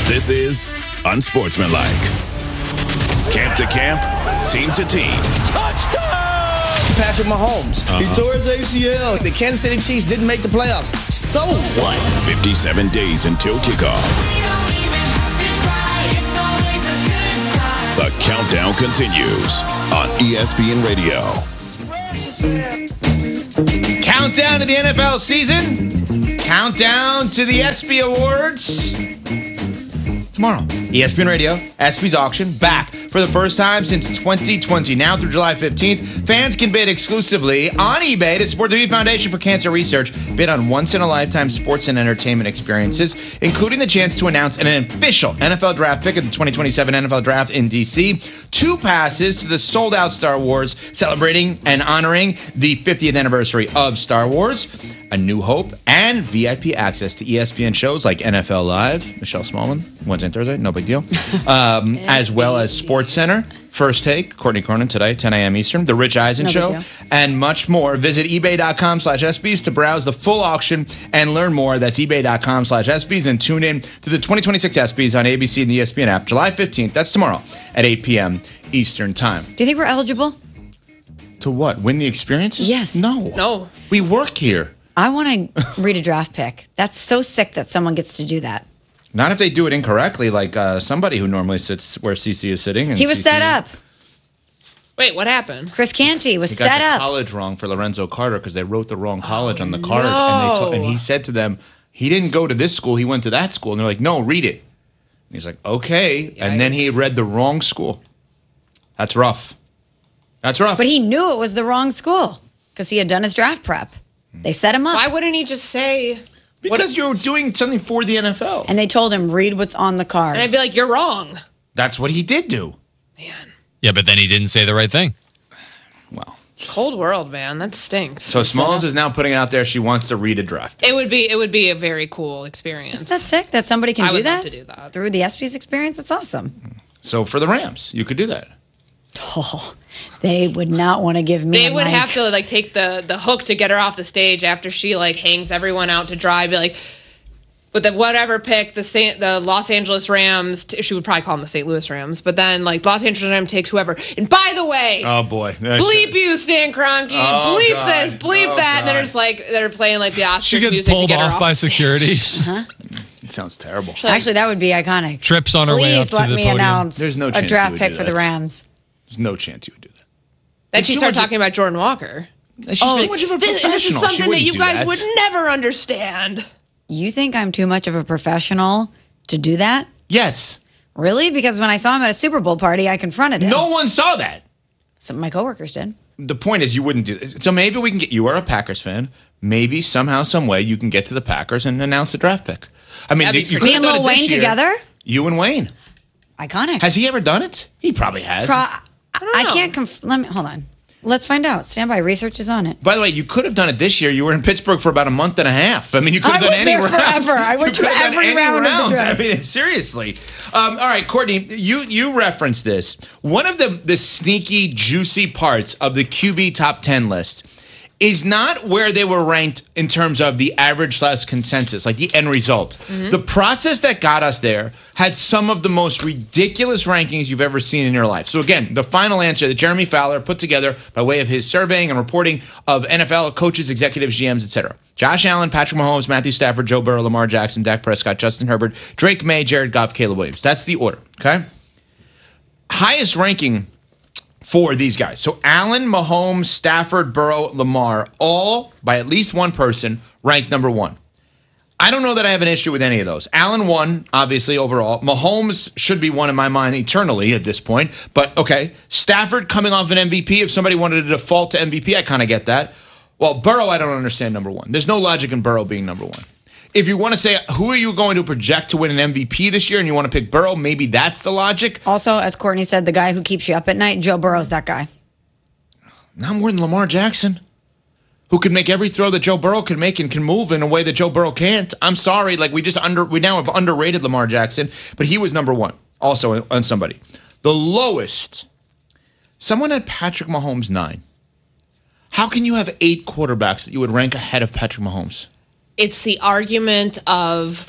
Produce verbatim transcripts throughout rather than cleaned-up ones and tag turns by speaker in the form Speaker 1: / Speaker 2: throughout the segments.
Speaker 1: This is Unsportsmanlike. Camp to camp, team to team.
Speaker 2: Touchdown! Patrick Mahomes. Uh-huh. He tore his A C L. The Kansas City Chiefs didn't make the playoffs. So what?
Speaker 1: fifty-seven days until kickoff. The countdown continues on E S P N Radio.
Speaker 3: Countdown to the N F L season. Countdown to the ESPY Awards. Tomorrow, E S P N Radio, ESPY's auction, back for the first time since twenty twenty. Now through July fifteenth, fans can bid exclusively on eBay to support the V Foundation for Cancer Research. Bid on once-in-a-lifetime sports and entertainment experiences, including the chance to announce an official N F L draft pick of the twenty twenty-seven N F L Draft in D C, two passes to the sold-out Star Wars, celebrating and honoring the fiftieth anniversary of Star Wars, A New Hope, and V I P access to E S P N shows like N F L Live, Michelle Smallman, Wednesday and Thursday, no big deal, um, as well as Sports Center, First Take, Courtney Cronin today, ten a.m. Eastern, The Rich Eisen
Speaker 4: no
Speaker 3: Show, and much more. Visit ebay.com slash SBs to browse the full auction and learn more. That's ebay.com slash SBs and tune in to the twenty twenty-six ESPYs on A B C and the E S P N app, July fifteenth. That's tomorrow at eight p.m. Eastern Time.
Speaker 4: Do you think we're eligible?
Speaker 3: To what? Win the experiences?
Speaker 4: Yes.
Speaker 3: No.
Speaker 5: No.
Speaker 3: We work here.
Speaker 4: I want to read a draft pick. That's so sick that someone gets to do that.
Speaker 3: Not if they do it incorrectly, like uh, somebody who normally sits where C C is sitting. And
Speaker 4: he was
Speaker 3: C C
Speaker 4: set up.
Speaker 5: Wait, what happened?
Speaker 4: Chris Canty was
Speaker 3: He got
Speaker 4: set
Speaker 3: the
Speaker 4: up.
Speaker 3: college wrong for Lorenzo Carter because they wrote the wrong college
Speaker 5: Oh,
Speaker 3: on the card.
Speaker 5: no.
Speaker 3: And, they to- and he said to them, he didn't go to this school, he went to that school. And they're like, no, read it. And he's like, okay. Yikes. And then he read the wrong school. That's rough. That's rough.
Speaker 4: But he knew it was the wrong school because he had done his draft prep. They set him up.
Speaker 5: Why wouldn't he just say...
Speaker 3: Because
Speaker 5: what?
Speaker 3: you're doing something for the N F L.
Speaker 4: And they told him, read what's on the card.
Speaker 5: And I'd be like, you're wrong.
Speaker 3: That's what he did do.
Speaker 5: Man.
Speaker 6: Yeah, but then he didn't say the right thing.
Speaker 3: Well.
Speaker 5: Cold world, man. That stinks.
Speaker 3: So Smalls is now putting out there she wants to read a draft.
Speaker 5: It would be it would be a very cool experience.
Speaker 4: Isn't that sick that somebody can
Speaker 5: I
Speaker 4: do
Speaker 5: would
Speaker 4: that?
Speaker 5: love to do that.
Speaker 4: Through the ESPYs experience? It's awesome.
Speaker 3: So for the Rams, you could do that.
Speaker 4: Oh, they would not want to give me
Speaker 5: They
Speaker 4: a
Speaker 5: would
Speaker 4: mic.
Speaker 5: have to like take the, the hook to get her off the stage after she like hangs everyone out to dry. Be like, with the whatever pick, the Saint, the Los Angeles Rams, t- she would probably call them the Saint Louis Rams, but then like Los Angeles Rams takes whoever. And by the way,
Speaker 3: oh boy,
Speaker 5: bleep you, Stan Kroenke,
Speaker 3: oh,
Speaker 5: bleep
Speaker 3: God.
Speaker 5: this, bleep
Speaker 3: oh,
Speaker 5: that,
Speaker 3: God.
Speaker 5: and then it's like they're playing like the Oscars
Speaker 6: She gets
Speaker 5: music to
Speaker 6: pulled
Speaker 5: get her
Speaker 6: off
Speaker 5: off
Speaker 6: by
Speaker 5: the stage.
Speaker 6: security.
Speaker 4: Uh-huh.
Speaker 3: It sounds terrible.
Speaker 4: Actually, that would be iconic.
Speaker 6: Trips on her
Speaker 4: Please
Speaker 6: way up to the
Speaker 4: let me
Speaker 6: podium.
Speaker 4: announce
Speaker 3: There's no
Speaker 4: a
Speaker 3: chance
Speaker 4: draft
Speaker 3: you would
Speaker 4: pick
Speaker 3: do
Speaker 4: for
Speaker 3: that.
Speaker 4: the Rams.
Speaker 3: There's no chance you would do that.
Speaker 5: Then she
Speaker 3: Too
Speaker 5: started
Speaker 3: much-
Speaker 5: talking about Jordan Walker.
Speaker 3: She's
Speaker 5: Oh,
Speaker 3: too much of a
Speaker 5: this, and this is
Speaker 3: professional. She
Speaker 5: something that
Speaker 3: wouldn't
Speaker 5: you
Speaker 3: do
Speaker 5: guys
Speaker 3: that.
Speaker 5: would never understand.
Speaker 4: You think I'm too much of a professional to do that?
Speaker 3: Yes.
Speaker 4: Really? Because when I saw him at a Super Bowl party, I confronted him.
Speaker 3: No one saw that.
Speaker 4: Some of my coworkers did.
Speaker 3: The point is, you wouldn't do it. So maybe we can get. You are a Packers fan. Maybe somehow, some way, you can get to the Packers and announce the draft pick. I mean,
Speaker 5: That'd be
Speaker 3: you
Speaker 5: pretty-
Speaker 3: could
Speaker 4: Me
Speaker 3: have
Speaker 4: and
Speaker 3: done
Speaker 4: Lil
Speaker 3: it this
Speaker 4: Wayne
Speaker 3: year.
Speaker 4: together?
Speaker 3: You and Wayne.
Speaker 4: Iconic.
Speaker 3: Has he ever done it? He probably has.
Speaker 4: Pro- I, I
Speaker 5: know.
Speaker 4: can't conf- let me hold on. Let's find out. Stand by. Research is on it.
Speaker 3: By the way, you could have done it this year. You were in Pittsburgh for about a month and a half. I mean, you could have
Speaker 4: I
Speaker 3: done
Speaker 4: was
Speaker 3: any
Speaker 4: there
Speaker 3: round.
Speaker 4: forever. I went
Speaker 3: You
Speaker 4: to
Speaker 3: could have done
Speaker 4: every
Speaker 3: any
Speaker 4: round of the
Speaker 3: round.
Speaker 4: draft.
Speaker 3: I mean, seriously. Um, all right, Courtney, you you referenced this. One of the the sneaky, juicy parts of the Q B top ten list is not where they were ranked in terms of the average slash consensus, like the end result.
Speaker 4: Mm-hmm.
Speaker 3: The process that got us there had some of the most ridiculous rankings you've ever seen in your life. So again, the final answer that Jeremy Fowler put together by way of his surveying and reporting of N F L coaches, executives, G Ms, et cetera. Josh Allen, Patrick Mahomes, Matthew Stafford, Joe Burrow, Lamar Jackson, Dak Prescott, Justin Herbert, Drake May, Jared Goff, Caleb Williams. That's the order, okay? Highest ranking for these guys. So Allen, Mahomes, Stafford, Burrow, Lamar, all by at least one person ranked number one. I don't know that I have an issue with any of those. Allen won, obviously, overall. Mahomes should be one in my mind eternally at this point. But, okay, Stafford coming off an M V P. If somebody wanted to default to M V P, I kind of get that. Well, Burrow, I don't understand number one. There's no logic in Burrow being number one. If you want to say, who are you going to project to win an M V P this year and you want to pick Burrow, maybe that's the logic.
Speaker 4: Also, as Courtney said, the guy who keeps you up at night, Joe Burrow's that guy.
Speaker 3: Not more than Lamar Jackson, who can make every throw that Joe Burrow can make and can move in a way that Joe Burrow can't. I'm sorry, like we just under we now have underrated Lamar Jackson, but he was number one also on somebody. The lowest, someone had Patrick Mahomes nine. How can you have eight quarterbacks that you would rank ahead of Patrick Mahomes?
Speaker 5: It's the argument of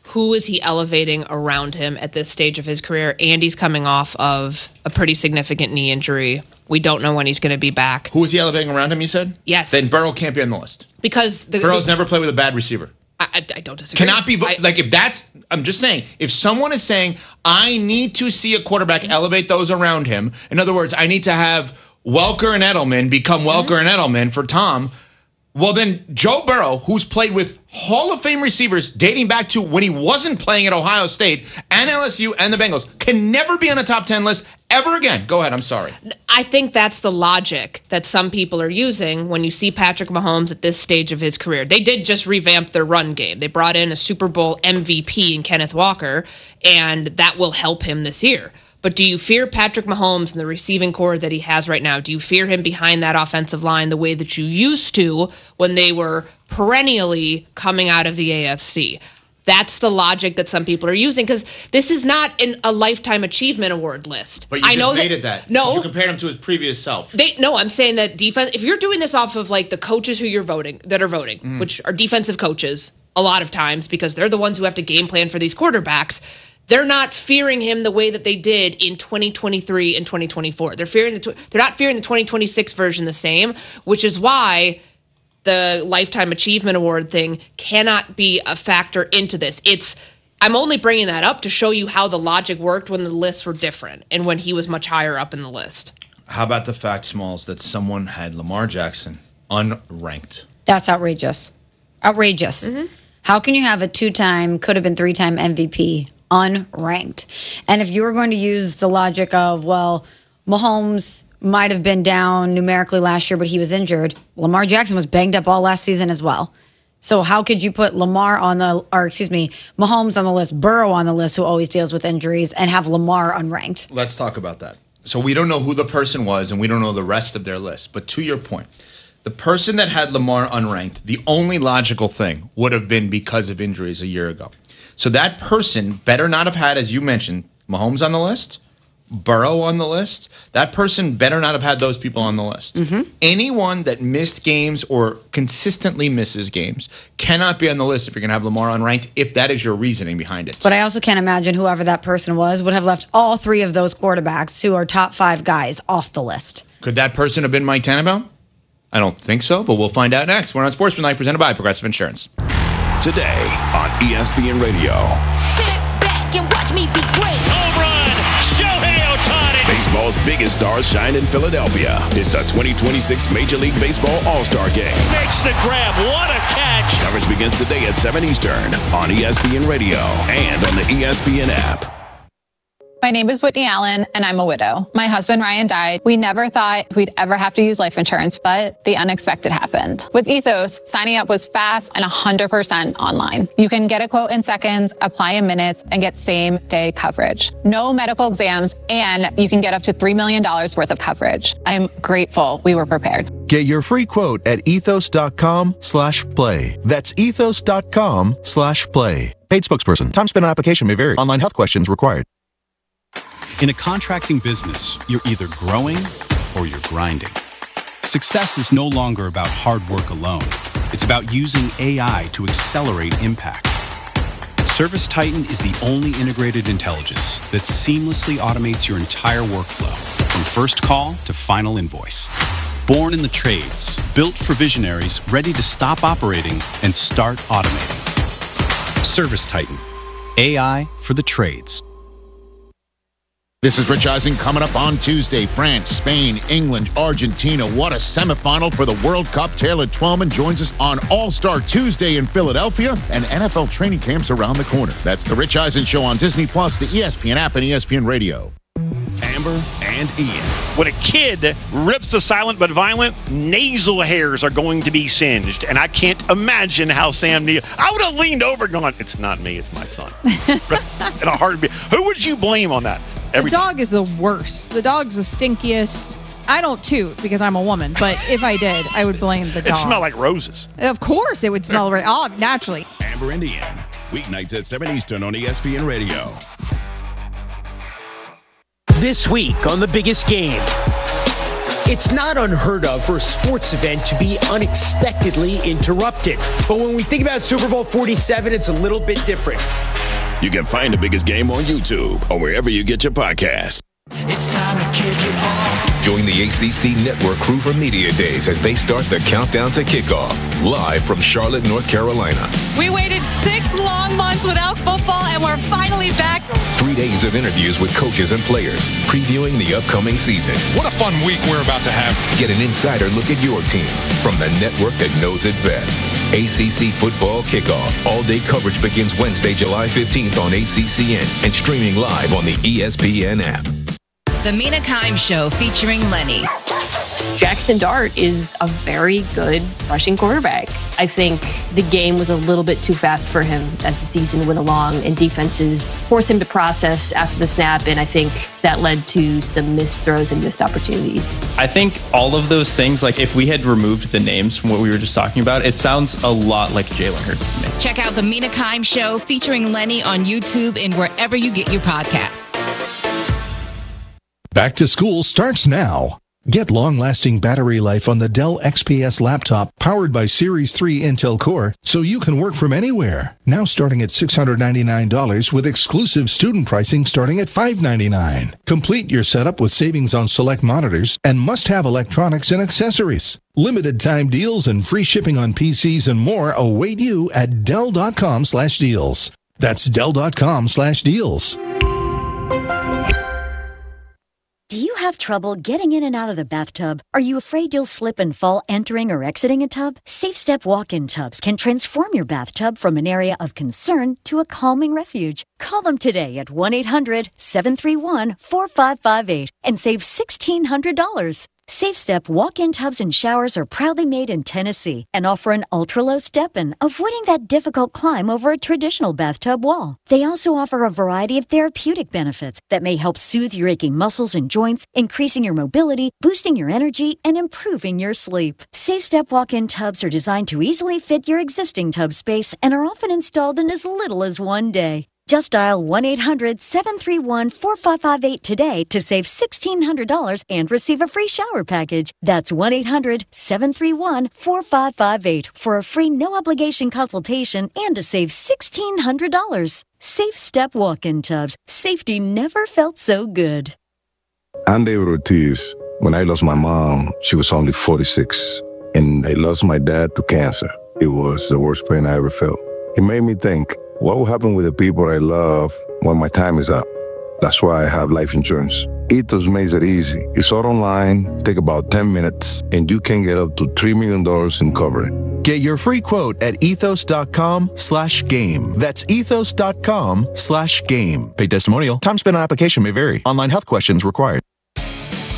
Speaker 5: who is he elevating around him at this stage of his career? Andy's coming off of a pretty significant knee injury. We don't know when he's going to be back.
Speaker 3: Who is he elevating around him, you said?
Speaker 5: Yes.
Speaker 3: Then Burrow can't be on the list.
Speaker 5: Because the,
Speaker 3: Burrow's
Speaker 5: the,
Speaker 3: never played with a bad receiver.
Speaker 5: I, I, I don't disagree.
Speaker 3: Cannot be,
Speaker 5: I,
Speaker 3: like, if that's, I'm just saying, if someone is saying, I need to see a quarterback elevate those around him, in other words, I need to have Welker and Edelman become Welker mm-hmm. and Edelman for Tom, well, then Joe Burrow, who's played with Hall of Fame receivers dating back to when he wasn't playing at Ohio State and L S U and the Bengals, can never be on a top ten list ever again. Go ahead. I'm sorry.
Speaker 5: I think that's the logic that some people are using when you see Patrick Mahomes at this stage of his career. They did just revamp their run game. They brought in a Super Bowl M V P in Kenneth Walker, and that will help him this year. But do you fear Patrick Mahomes and the receiving core that he has right now? Do you fear him behind that offensive line the way that you used to when they were perennially coming out of the A F C? That's the logic that some people are using, because this is not in a Lifetime Achievement Award list.
Speaker 3: But you
Speaker 5: I
Speaker 3: just
Speaker 5: know
Speaker 3: made
Speaker 5: that,
Speaker 3: it that.
Speaker 5: No.
Speaker 3: You compared him to his previous self.
Speaker 5: They, no, I'm saying that defense, if you're doing this off of like the coaches who you're voting, that are voting, mm. which are defensive coaches a lot of times, because they're the ones who have to game plan for these quarterbacks, they're not fearing him the way that they did in twenty twenty-three and twenty twenty-four. They're fearing the tw- they're not fearing the twenty twenty-six version the same, which is why the Lifetime Achievement Award thing cannot be a factor into this. It's I'm only bringing that up to show you how the logic worked when the lists were different and when he was much higher up in the list.
Speaker 3: How about the fact, Smalls, that someone had Lamar Jackson unranked?
Speaker 4: That's outrageous. Outrageous. Mm-hmm. How can you have a two-time, could have been three-time M V P unranked? And if you were going to use the logic of, well, Mahomes might have been down numerically last year, but he was injured. Lamar Jackson was banged up all last season as well. So how could you put Lamar on the, or excuse me, Mahomes on the list, Burrow on the list, who always deals with injuries, and have Lamar unranked?
Speaker 3: Let's talk about that. So we don't know who the person was, and we don't know the rest of their list. But to your point, the person that had Lamar unranked, the only logical thing would have been because of injuries a year ago. So that person better not have had, as you mentioned, Mahomes on the list, Burrow on the list. That person better not have had those people on the list. Mm-hmm. Anyone that missed games or consistently misses games cannot be on the list if you're going to have Lamar unranked, if that is your reasoning behind it.
Speaker 4: But I also can't imagine whoever that person was would have left all three of those quarterbacks who are top five guys off the list.
Speaker 3: Could that person have been Mike Tannenbaum? I don't think so, but we'll find out next. We're on Sportsmanlike, presented by Progressive Insurance.
Speaker 1: Today on E S P N Radio.
Speaker 7: Sit back and watch me be great.
Speaker 8: Home run, Shohei Ohtani.
Speaker 1: Baseball's biggest stars shine in Philadelphia. It's the twenty twenty-six Major League Baseball All-Star Game.
Speaker 8: Makes the grab. What a catch.
Speaker 1: Coverage begins today at seven Eastern on E S P N Radio and on the E S P N app.
Speaker 9: My name is Whitney Allen, and I'm a widow. My husband, Ryan, died. We never thought we'd ever have to use life insurance, but the unexpected happened. With Ethos, signing up was fast and one hundred percent online. You can get a quote in seconds, apply in minutes, and get same-day coverage. No medical exams, and you can get up to three million dollars worth of coverage. I'm grateful we were prepared.
Speaker 10: Get your free quote at ethos.com slash play. That's ethos.com slash play. Paid spokesperson. Time spent on application may vary. Online health questions required.
Speaker 11: In a contracting business, you're either growing or you're grinding. Success is no longer about hard work alone. It's about using A I to accelerate impact. ServiceTitan is the only integrated intelligence that seamlessly automates your entire workflow, from first call to final invoice. Born in the trades, built for visionaries ready to stop operating and start automating. ServiceTitan, A I for the trades.
Speaker 12: This is Rich Eisen coming up on Tuesday. France, Spain, England, Argentina. What a semifinal for the World Cup. Taylor Twellman joins us on All-Star Tuesday in Philadelphia, and N F L training camps around the corner. That's the Rich Eisen Show on Disney Plus, the E S P N app, and E S P N Radio.
Speaker 1: Amber and Ian.
Speaker 8: When a kid rips the silent but violent, nasal hairs are going to be singed. And I can't imagine how Sam Neill... I would have leaned over and gone, it's not me, it's my son. In a heartbeat. Who would you blame on that? Every
Speaker 13: the dog
Speaker 8: time.
Speaker 13: is the worst. The dog's the stinkiest. I don't toot because I'm a woman, but if I did, I would blame the dog.
Speaker 8: It smelled like roses.
Speaker 13: Of course it would smell right. Oh, naturally.
Speaker 1: Amber and Ian. Weeknights at seven Eastern on E S P N Radio.
Speaker 14: This week on The Biggest Game. It's not unheard of for a sports event to be unexpectedly interrupted. But when we think about Super Bowl forty-seven, it's a little bit different.
Speaker 1: You can find The Biggest Game on YouTube or wherever you get your podcasts.
Speaker 15: It's time to kick it off.
Speaker 16: Join the A C C Network crew for Media Days as they start the countdown to kickoff. Live from Charlotte, North Carolina.
Speaker 17: We waited six long months without football, and we're finally back.
Speaker 16: Three days of interviews with coaches and players, previewing the upcoming season.
Speaker 18: What a fun week we're about to have.
Speaker 16: Get an insider look at your team from the network that knows it best. A C C Football Kickoff. All-day coverage begins Wednesday, July fifteenth on A C C N and streaming live on the E S P N app.
Speaker 19: The Mina Kimes Show featuring Lenny.
Speaker 20: Jackson Dart is a very good rushing quarterback. I think the game was a little bit too fast for him as the season went along, and defenses forced him to process after the snap, and I think that led to some missed throws and missed opportunities.
Speaker 21: I think all of those things, like if we had removed the names from what we were just talking about, it sounds a lot like Jalen Hurts to me.
Speaker 19: Check out The Mina Kimes Show featuring Lenny on YouTube and wherever you get your podcasts.
Speaker 22: Back to school starts now. Get long-lasting battery life on the Dell X P S laptop powered by Series three Intel Core so you can work from anywhere. Now starting at six hundred ninety-nine dollars with exclusive student pricing starting at five hundred ninety-nine dollars. Complete your setup with savings on select monitors and must-have electronics and accessories. Limited time deals and free shipping on P Cs and more await you at Dell.com slash deals. That's Dell.com slash deals.
Speaker 23: Do you have trouble getting in and out of the bathtub? Are you afraid you'll slip and fall entering or exiting a tub? SafeStep walk-in tubs can transform your bathtub from an area of concern to a calming refuge. Call them today at one eight hundred seven three one four five five eight and save sixteen hundred dollars. SafeStep walk-in tubs and showers are proudly made in Tennessee and offer an ultra-low step-in, avoiding that difficult climb over a traditional bathtub wall. They also offer a variety of therapeutic benefits that may help soothe your aching muscles and joints, increasing your mobility, boosting your energy, and improving your sleep. SafeStep walk-in tubs are designed to easily fit your existing tub space and are often installed in as little as one day. Just dial one eight hundred seven three one four five five eight today to save sixteen hundred dollars and receive a free shower package. That's one eight hundred seven three one four five five eight for a free no-obligation consultation and to save sixteen hundred dollars. Safe Step walk-in tubs. Safety never felt so good.
Speaker 24: I'm David Ortiz. When I lost my mom, she was only forty-six, and I lost my dad to cancer. It was the worst pain I ever felt. It made me think, what will happen with the people I love when my time is up? That's why I have life insurance. Ethos makes it easy. It's all online, take about ten minutes, and you can get up to three million dollars in coverage.
Speaker 10: Get your free quote at ethos.com slash game. That's ethos.com slash game. Paid testimonial. Time spent on application may vary. Online health questions required.